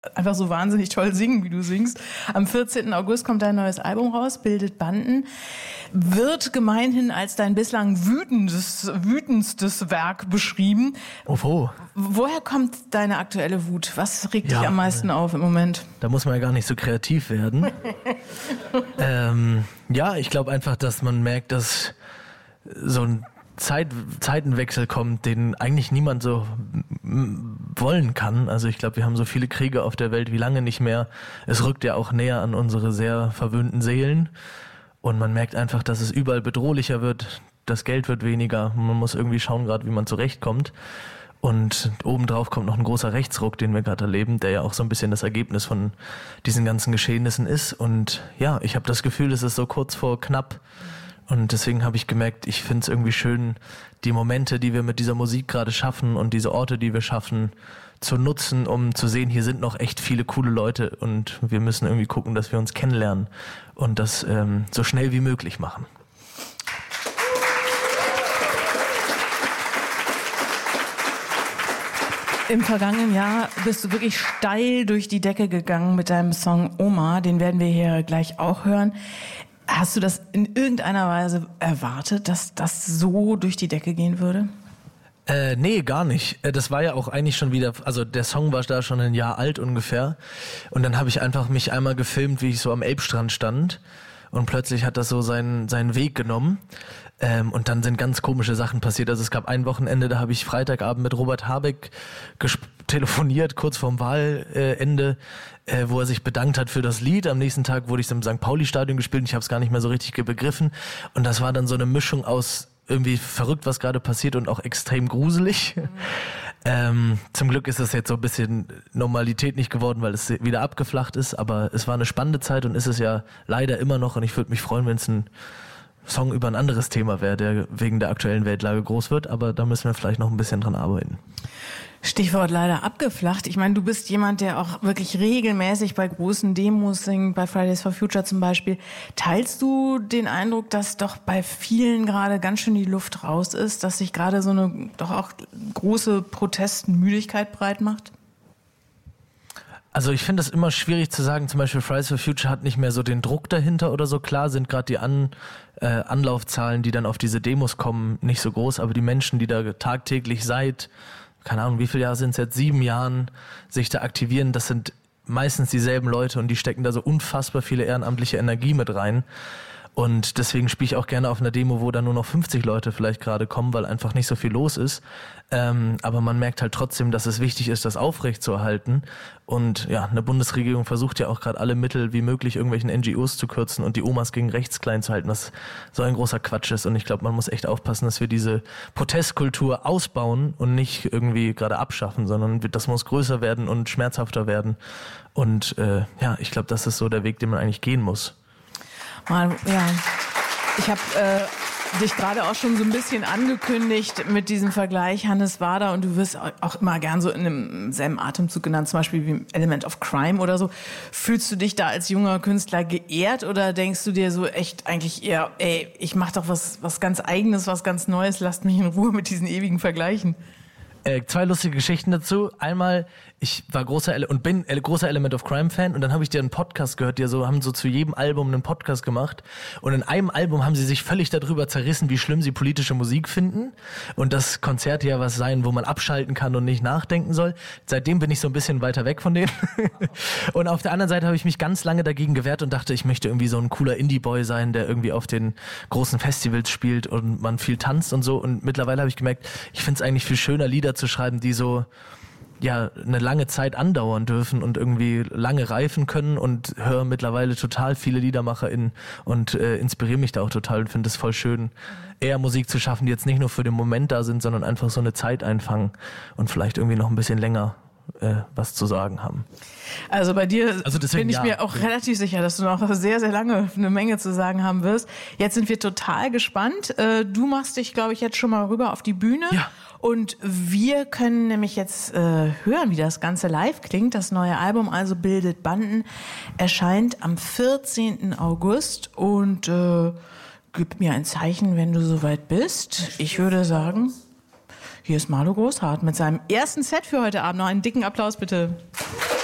einfach so wahnsinnig toll singen, wie du singst. Am 14. August kommt dein neues Album raus, Bildet Banden. Wird gemeinhin als dein bislang wütendstes Werk beschrieben. Oh. Woher kommt deine aktuelle Wut? Was regt dich am meisten auf im Moment? Da muss man ja gar nicht so kreativ werden. Ich glaube einfach, dass man merkt, dass so ein Zeitenwechsel kommt, den eigentlich niemand so wollen kann. Also ich glaube, wir haben so viele Kriege auf der Welt wie lange nicht mehr. Es rückt ja auch näher an unsere sehr verwöhnten Seelen. Und man merkt einfach, dass es überall bedrohlicher wird. Das Geld wird weniger. Man muss irgendwie schauen gerade, wie man zurechtkommt. Und obendrauf kommt noch ein großer Rechtsruck, den wir gerade erleben, der ja auch so ein bisschen das Ergebnis von diesen ganzen Geschehnissen ist. Und ja, ich habe das Gefühl, es ist so kurz vor knapp. Und deswegen habe ich gemerkt, ich finde es irgendwie schön, die Momente, die wir mit dieser Musik gerade schaffen und diese Orte, die wir schaffen, zu nutzen, um zu sehen, hier sind noch echt viele coole Leute und wir müssen irgendwie gucken, dass wir uns kennenlernen und das so schnell wie möglich machen. Im vergangenen Jahr bist du wirklich steil durch die Decke gegangen mit deinem Song Oma, den werden wir hier gleich auch hören. Hast du das in irgendeiner Weise erwartet, dass das so durch die Decke gehen würde? Nee, gar nicht. Das war ja auch eigentlich schon wieder, also der Song war da schon ein Jahr alt ungefähr. Und dann habe ich einfach mich einmal gefilmt, wie ich so am Elbstrand stand. Und plötzlich hat das so seinen Weg genommen. Und dann sind ganz komische Sachen passiert. Also es gab ein Wochenende, da habe ich Freitagabend mit Robert Habeck telefoniert, kurz vorm Wahlende, wo er sich bedankt hat für das Lied. Am nächsten Tag wurde ich im St. Pauli-Stadion gespielt und ich habe es gar nicht mehr so richtig begriffen. Und das war dann so eine Mischung aus irgendwie verrückt, was gerade passiert und auch extrem gruselig. Zum Glück ist das jetzt so ein bisschen Normalität nicht geworden, weil es wieder abgeflacht ist. Aber es war eine spannende Zeit und ist es ja leider immer noch. Und ich würde mich freuen, wenn es ein Song über ein anderes Thema wäre, der wegen der aktuellen Weltlage groß wird. Aber da müssen wir vielleicht noch ein bisschen dran arbeiten. Stichwort leider abgeflacht. Ich meine, du bist jemand, der auch wirklich regelmäßig bei großen Demos singt, bei Fridays for Future zum Beispiel. Teilst du den Eindruck, dass doch bei vielen gerade ganz schön die Luft raus ist, dass sich gerade so eine doch auch große Protestmüdigkeit breit macht? Also ich finde es immer schwierig zu sagen, zum Beispiel Fridays for Future hat nicht mehr so den Druck dahinter oder so. Klar sind gerade die Anlaufzahlen, die dann auf diese Demos kommen, nicht so groß, aber die Menschen, die da tagtäglich seit, keine Ahnung, wie viele Jahre sind es jetzt, 7 Jahren, sich da aktivieren, das sind meistens dieselben Leute und die stecken da so unfassbar viele ehrenamtliche Energie mit rein. Und deswegen spiele ich auch gerne auf einer Demo, wo dann nur noch 50 Leute vielleicht gerade kommen, weil einfach nicht so viel los ist. Aber man merkt halt trotzdem, dass es wichtig ist, das aufrechtzuerhalten. Und ja, eine Bundesregierung versucht ja auch gerade alle Mittel wie möglich irgendwelchen NGOs zu kürzen und die Omas gegen rechts klein zu halten, was so ein großer Quatsch ist. Und ich glaube, man muss echt aufpassen, dass wir diese Protestkultur ausbauen und nicht irgendwie gerade abschaffen, sondern das muss größer werden und schmerzhafter werden. Und ich glaube, das ist so der Weg, den man eigentlich gehen muss. Ja, ich habe dich gerade auch schon so ein bisschen angekündigt mit diesem Vergleich Hannes Wader und du wirst auch immer gern so in einem selben Atemzug genannt, zum Beispiel wie Element of Crime oder so. Fühlst du dich da als junger Künstler geehrt oder denkst du dir so echt eigentlich eher, ich mach doch was ganz Eigenes, was ganz Neues, lasst mich in Ruhe mit diesen ewigen Vergleichen? 2 lustige Geschichten dazu. Einmal, ich war großer Element of Crime Fan und dann habe ich dir einen Podcast gehört, die haben so zu jedem Album einen Podcast gemacht und in einem Album haben sie sich völlig darüber zerrissen, wie schlimm sie politische Musik finden und das Konzert ja was sein, wo man abschalten kann und nicht nachdenken soll. Seitdem bin ich so ein bisschen weiter weg von denen. Und auf der anderen Seite habe ich mich ganz lange dagegen gewehrt und dachte, ich möchte irgendwie so ein cooler Indie-Boy sein, der irgendwie auf den großen Festivals spielt und man viel tanzt und so und mittlerweile habe ich gemerkt, ich finde es eigentlich viel schöner, Lieder zu schreiben, die so eine lange Zeit andauern dürfen und irgendwie lange reifen können und höre mittlerweile total viele LiedermacherInnen und inspiriere mich da auch total und finde es voll schön, eher Musik zu schaffen, die jetzt nicht nur für den Moment da sind, sondern einfach so eine Zeit einfangen und vielleicht irgendwie noch ein bisschen länger was zu sagen haben. Also bei dir bin ich mir auch relativ sicher, dass du noch sehr, sehr lange eine Menge zu sagen haben wirst. Jetzt sind wir total gespannt. Du machst dich, glaube ich, jetzt schon mal rüber auf die Bühne. Ja. Und wir können nämlich jetzt hören, wie das Ganze live klingt. Das neue Album, also Bildet Banden, erscheint am 14. August. Und gib mir ein Zeichen, wenn du soweit bist. Ich würde sagen, hier ist Marlo Großhardt mit seinem ersten Set für heute Abend. Noch einen dicken Applaus bitte.